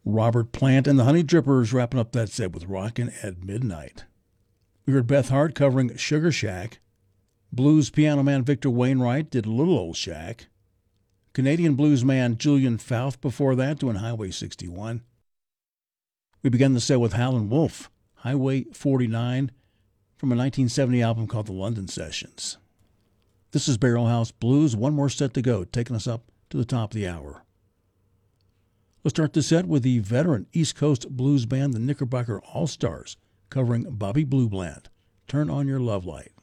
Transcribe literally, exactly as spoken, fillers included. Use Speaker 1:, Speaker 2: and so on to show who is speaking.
Speaker 1: Robert Plant and the Honey Drippers wrapping up that set with Rockin' at Midnight. We heard Beth Hart covering Sugar Shack. Blues piano man Victor Wainwright did Little Old Shack. Canadian blues man Julian Fouth before that doing Highway sixty-one. We began the set with Howlin' Wolf, Highway forty-nine, from a nineteen seventy album called The London Sessions. This is Barrel House Blues. One more set to go, taking us up to the top of the hour. Let's start the set with the veteran East Coast blues band, the Knickerbocker All-Stars, covering Bobby Blue Bland, Turn on Your Love Light.